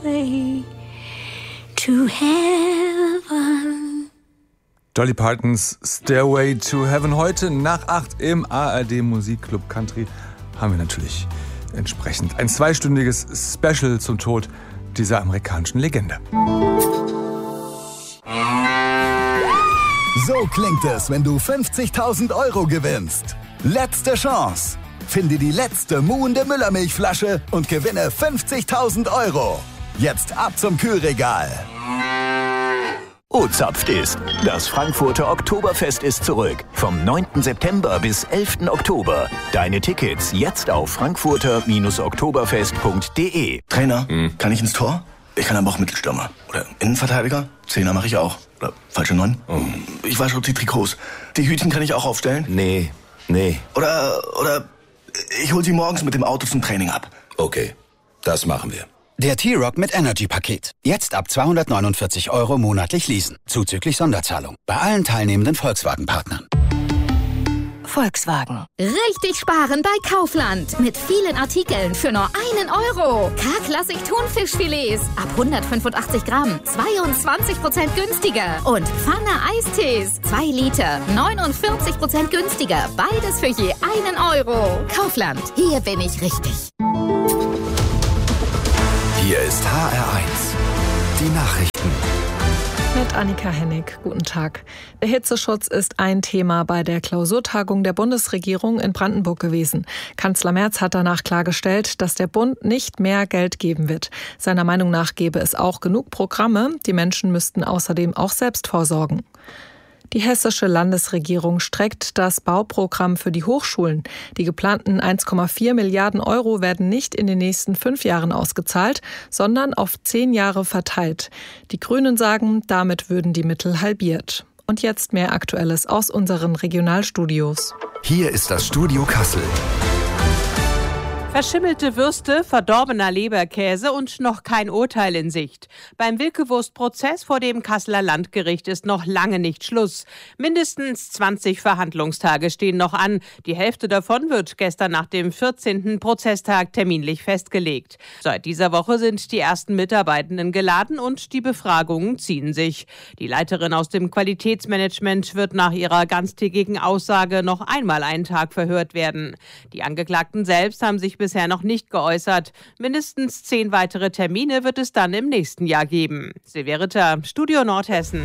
Stairway to Heaven. Dolly Partons Stairway to Heaven. Heute nach 8 im ARD Musikclub Country haben wir natürlich entsprechend ein 2-stündiges Special zum Tod dieser amerikanischen Legende. So klingt es, wenn du 50.000 Euro gewinnst. Letzte Chance. Finde die letzte muhende Müllermilchflasche und gewinne 50.000 Euro. Jetzt ab zum Kühlregal. O-Zapft ist. Das Frankfurter Oktoberfest ist zurück. Vom 9. September bis 11. Oktober. Deine Tickets jetzt auf frankfurter-oktoberfest.de. Trainer, kann ich ins Tor? Ich kann aber auch Mittelstürmer. Oder Innenverteidiger? Zehner mache ich auch. Oder falsche 9? Ich wasche auch die Trikots. Die Hütchen kann ich auch aufstellen? Nee. Oder ich hol sie morgens mit dem Auto zum Training ab. Okay, das machen wir. Der T-Rock mit Energy-Paket. Jetzt ab 249 Euro monatlich leasen. Zuzüglich Sonderzahlung. Bei allen teilnehmenden Volkswagen-Partnern. Volkswagen. Richtig sparen bei Kaufland. Mit vielen Artikeln für nur 1 Euro. K-Klassik Thunfischfilets ab 185 Gramm. 22% günstiger. Und Pfanne Eistees. 2 Liter. 49% günstiger. Beides für je 1 Euro. Kaufland. Hier bin ich richtig. Hier ist HR1. Die Nachrichten. Mit Annika Hennig. Guten Tag. Der Hitzeschutz ist ein Thema bei der Klausurtagung der Bundesregierung in Brandenburg gewesen. Kanzler Merz hat danach klargestellt, dass der Bund nicht mehr Geld geben wird. Seiner Meinung nach gäbe es auch genug Programme. Die Menschen müssten außerdem auch selbst vorsorgen. Die hessische Landesregierung streckt das Bauprogramm für die Hochschulen. Die geplanten 1,4 Milliarden Euro werden nicht in den nächsten 5 Jahren ausgezahlt, sondern auf 10 Jahre verteilt. Die Grünen sagen, damit würden die Mittel halbiert. Und jetzt mehr Aktuelles aus unseren Regionalstudios. Hier ist das Studio Kassel. Verschimmelte Würste, verdorbener Leberkäse und noch kein Urteil in Sicht. Beim Wilke-Wurst-Prozess vor dem Kasseler Landgericht ist noch lange nicht Schluss. Mindestens 20 Verhandlungstage stehen noch an. Die Hälfte davon wird gestern nach dem 14. Prozesstag terminlich festgelegt. Seit dieser Woche sind die ersten Mitarbeitenden geladen und die Befragungen ziehen sich. Die Leiterin aus dem Qualitätsmanagement wird nach ihrer ganztägigen Aussage noch einmal einen Tag verhört werden. Die Angeklagten selbst haben sich bisher noch nicht geäußert. Mindestens 10 weitere Termine wird es dann im nächsten Jahr geben. Silvia Ritter, Studio Nordhessen.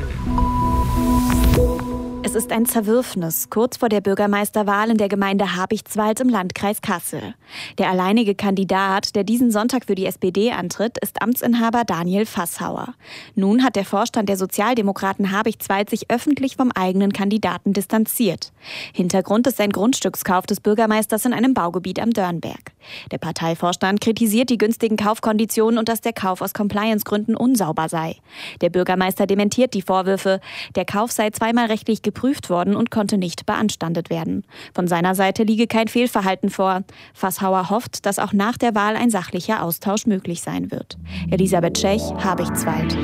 Es ist ein Zerwürfnis kurz vor der Bürgermeisterwahl in der Gemeinde Habichtwald im Landkreis Kassel. Der alleinige Kandidat, der diesen Sonntag für die SPD antritt, ist Amtsinhaber Daniel Fasshauer. Nun hat der Vorstand der Sozialdemokraten Habichtwald sich öffentlich vom eigenen Kandidaten distanziert. Hintergrund ist ein Grundstückskauf des Bürgermeisters in einem Baugebiet am Dörnberg. Der Parteivorstand kritisiert die günstigen Kaufkonditionen und dass der Kauf aus Compliance-Gründen unsauber sei. Der Bürgermeister dementiert die Vorwürfe. Der Kauf sei zweimal rechtlich geprüft worden und konnte nicht beanstandet werden. Von seiner Seite liege kein Fehlverhalten vor. Fasshauer hofft, dass auch nach der Wahl ein sachlicher Austausch möglich sein wird. Elisabeth Tschech, Habichtwald.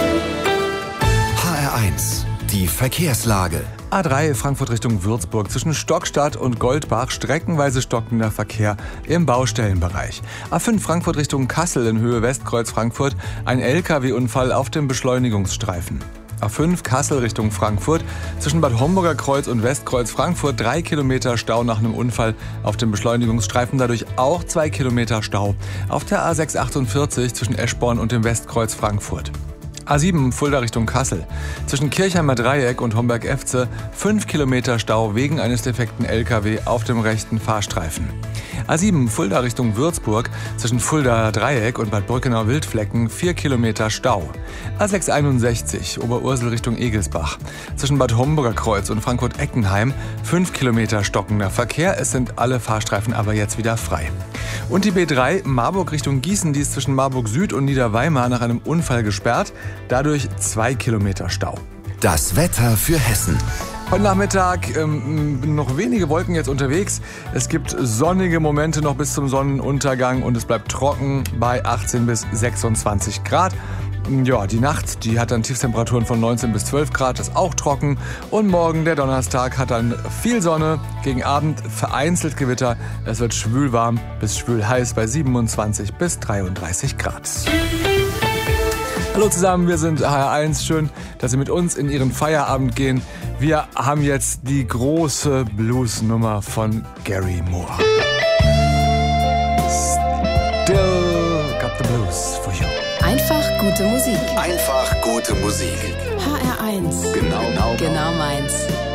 HR1. Die Verkehrslage. A3 Frankfurt Richtung Würzburg zwischen Stockstadt und Goldbach streckenweise stockender Verkehr im Baustellenbereich. A5 Frankfurt Richtung Kassel in Höhe Westkreuz Frankfurt ein LKW-Unfall auf dem Beschleunigungsstreifen. A5 Kassel Richtung Frankfurt zwischen Bad Homburger Kreuz und Westkreuz Frankfurt 3 Kilometer Stau nach einem Unfall auf dem Beschleunigungsstreifen, dadurch auch 2 Kilometer Stau auf der A648 zwischen Eschborn und dem Westkreuz Frankfurt. A7 Fulda Richtung Kassel. Zwischen Kirchheimer Dreieck und Homberg-Efze 5 Kilometer Stau wegen eines defekten LKW auf dem rechten Fahrstreifen. A7 Fulda Richtung Würzburg. Zwischen Fulda Dreieck und Bad Brückenau-Wildflecken 4 Kilometer Stau. A661 Oberursel Richtung Egelsbach. Zwischen Bad Homburger Kreuz und Frankfurt-Eckenheim 5 Kilometer stockender Verkehr. Es sind alle Fahrstreifen aber jetzt wieder frei. Und die B3 Marburg Richtung Gießen, die ist zwischen Marburg Süd und Niederweimar nach einem Unfall gesperrt. Dadurch 2 Kilometer Stau. Das Wetter für Hessen. Heute Nachmittag noch wenige Wolken jetzt unterwegs. Es gibt sonnige Momente noch bis zum Sonnenuntergang und es bleibt trocken bei 18 bis 26 Grad. Ja, die Nacht, die hat dann Tiefstemperaturen von 19 bis 12 Grad, ist auch trocken. Und morgen, der Donnerstag, hat dann viel Sonne, gegen Abend vereinzelt Gewitter. Es wird schwülwarm bis schwülheiß bei 27 bis 33 Grad. Hallo zusammen, wir sind HR1. Schön, dass Sie mit uns in Ihren Feierabend gehen. Wir haben jetzt die große Blues-Nummer von Gary Moore. Still got the blues for you. Einfach gute Musik. Einfach gute Musik. HR1. Genau meins.